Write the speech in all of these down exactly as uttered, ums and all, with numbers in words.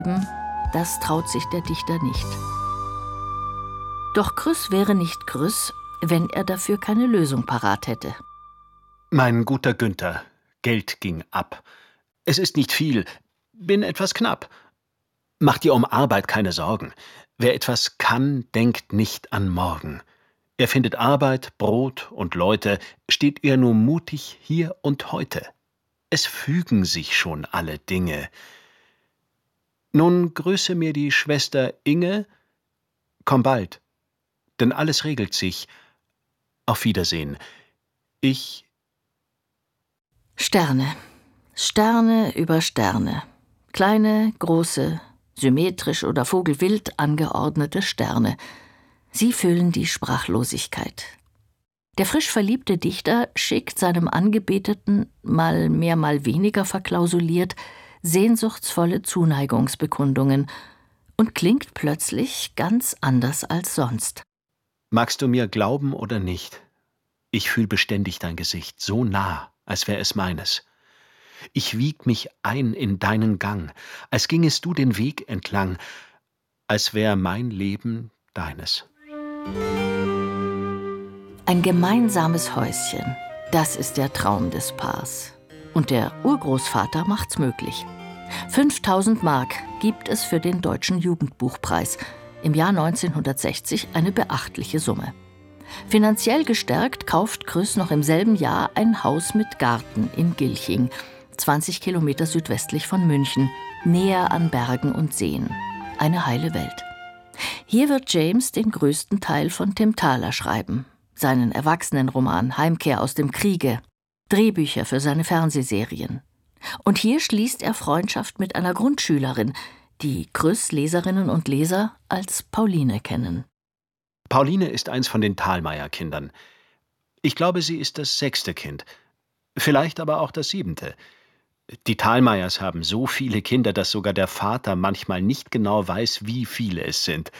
Das traut sich der Dichter nicht. Doch Krüss wäre nicht Krüss, wenn er dafür keine Lösung parat hätte. Mein guter Günther, Geld ging ab. Es ist nicht viel, bin etwas knapp. Mach dir um Arbeit keine Sorgen. Wer etwas kann, denkt nicht an morgen. Er findet Arbeit, Brot und Leute, steht er nur mutig hier und heute. Es fügen sich schon alle Dinge. Nun grüße mir die Schwester Inge, komm bald, denn alles regelt sich. Auf Wiedersehen. Ich... Sterne. Sterne über Sterne. Kleine, große, symmetrisch oder vogelwild angeordnete Sterne. Sie füllen die Sprachlosigkeit. Der frisch verliebte Dichter schickt seinem Angebeteten, mal mehr, mal weniger verklausuliert, sehnsuchtsvolle Zuneigungsbekundungen und klingt plötzlich ganz anders als sonst. Magst du mir glauben oder nicht? Ich fühl beständig dein Gesicht, so nah, als wär es meines. Ich wieg mich ein in deinen Gang, als gingest du den Weg entlang, als wär mein Leben deines. Ein gemeinsames Häuschen, das ist der Traum des Paars. Und der Urgroßvater macht's möglich. fünftausend Mark gibt es für den Deutschen Jugendbuchpreis. Im Jahr neunzehnhundertsechzig eine beachtliche Summe. Finanziell gestärkt kauft Krüss noch im selben Jahr ein Haus mit Garten in Gilching, zwanzig Kilometer südwestlich von München, näher an Bergen und Seen. Eine heile Welt. Hier wird James den größten Teil von Tim Thaler schreiben. Seinen Erwachsenenroman Heimkehr aus dem Kriege, Drehbücher für seine Fernsehserien. Und hier schließt er Freundschaft mit einer Grundschülerin, die Krüss Leserinnen und Leser als Pauline kennen. Pauline ist eins von den Thalmayr-Kindern. Ich glaube, sie ist das sechste Kind. Vielleicht aber auch das siebente. Die Thalmayrs haben so viele Kinder, dass sogar der Vater manchmal nicht genau weiß, wie viele es sind.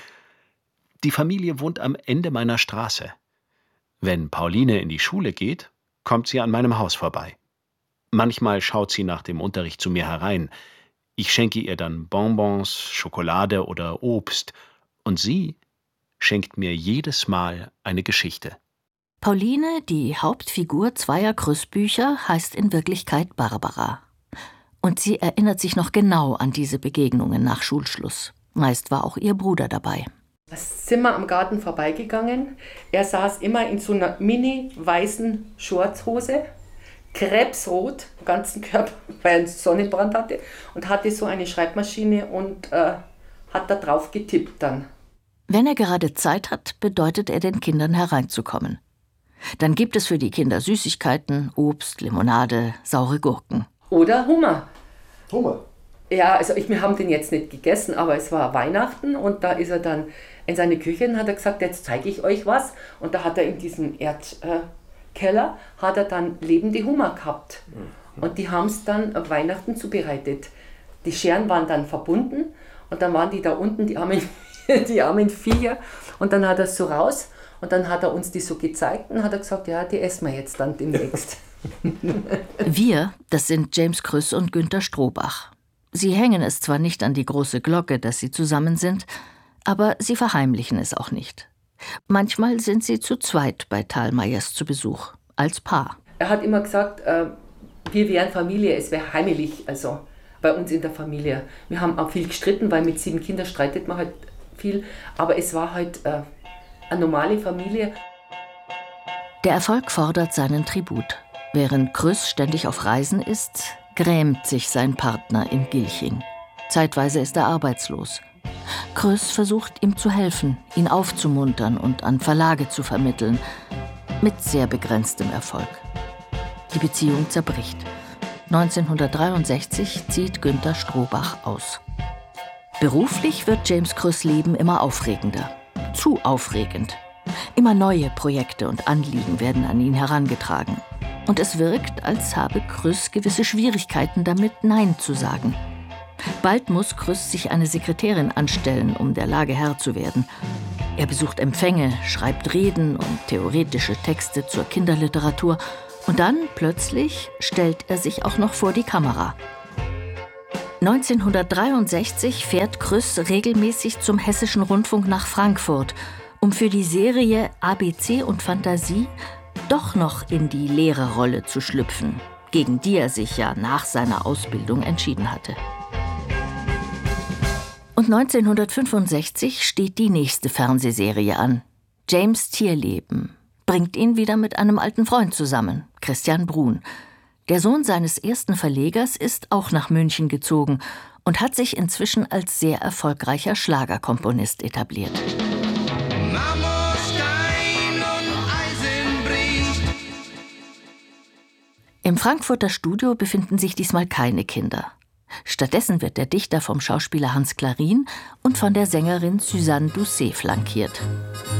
Die Familie wohnt am Ende meiner Straße. Wenn Pauline in die Schule geht, kommt sie an meinem Haus vorbei. Manchmal schaut sie nach dem Unterricht zu mir herein. Ich schenke ihr dann Bonbons, Schokolade oder Obst. Und sie schenkt mir jedes Mal eine Geschichte. Pauline, die Hauptfigur zweier Krüss-Bücher, heißt in Wirklichkeit Barbara. Und sie erinnert sich noch genau an diese Begegnungen nach Schulschluss. Meist war auch ihr Bruder dabei. Da sind wir am Garten vorbeigegangen. Er saß immer in so einer mini-weißen Shortshose, krebsrot, am ganzen Körper, weil er einen Sonnenbrand hatte, und hatte so eine Schreibmaschine und äh, hat da drauf getippt dann. Wenn er gerade Zeit hat, bedeutet er den Kindern hereinzukommen. Dann gibt es für die Kinder Süßigkeiten, Obst, Limonade, saure Gurken. Oder Hummer. Hummer? Ja, also ich, wir haben den jetzt nicht gegessen, aber es war Weihnachten und da ist er dann in seine Küche und hat er gesagt, jetzt zeige ich euch was. Und da hat er in diesem Erdkeller, äh, hat er dann lebende Hummer gehabt. Mhm. Und die haben es dann auf Weihnachten zubereitet. Die Scheren waren dann verbunden und dann waren die da unten, die armen, die armen Viecher. Und dann hat er es so raus und dann hat er uns die so gezeigt und hat er gesagt, ja, die essen wir jetzt dann demnächst. Wir, das sind James Krüss und Günter Strohbach. Sie hängen es zwar nicht an die große Glocke, dass sie zusammen sind, aber sie verheimlichen es auch nicht. Manchmal sind sie zu zweit bei Thalmayrs zu Besuch, als Paar. Er hat immer gesagt, äh, wir wären Familie, es wäre heimelig, also bei uns in der Familie. Wir haben auch viel gestritten, weil mit sieben Kindern streitet man halt viel, aber es war halt äh, eine normale Familie. Der Erfolg fordert seinen Tribut. Während Krüss ständig auf Reisen ist, grämt sich sein Partner in Gilching. Zeitweise ist er arbeitslos. Krüss versucht, ihm zu helfen, ihn aufzumuntern und an Verlage zu vermitteln. Mit sehr begrenztem Erfolg. Die Beziehung zerbricht. neunzehnhundertdreiundsechzig zieht Günter Strohbach aus. Beruflich wird James Krüss' Leben immer aufregender. Zu aufregend. Immer neue Projekte und Anliegen werden an ihn herangetragen. Und es wirkt, als habe Krüss gewisse Schwierigkeiten damit, Nein zu sagen. Bald muss Krüss sich eine Sekretärin anstellen, um der Lage Herr zu werden. Er besucht Empfänge, schreibt Reden und theoretische Texte zur Kinderliteratur. Und dann, plötzlich, stellt er sich auch noch vor die Kamera. neunzehnhundertdreiundsechzig fährt Krüss regelmäßig zum Hessischen Rundfunk nach Frankfurt, um für die Serie A B C und Fantasie doch noch in die Lehrerrolle zu schlüpfen, gegen die er sich ja nach seiner Ausbildung entschieden hatte. Und neunzehnhundertfünfundsechzig steht die nächste Fernsehserie an. James' Tierleben bringt ihn wieder mit einem alten Freund zusammen, Christian Bruhn. Der Sohn seines ersten Verlegers ist auch nach München gezogen und hat sich inzwischen als sehr erfolgreicher Schlagerkomponist etabliert. Im Frankfurter Studio befinden sich diesmal keine Kinder. Stattdessen wird der Dichter vom Schauspieler Hans Klarin und von der Sängerin Suzanne Doucet flankiert.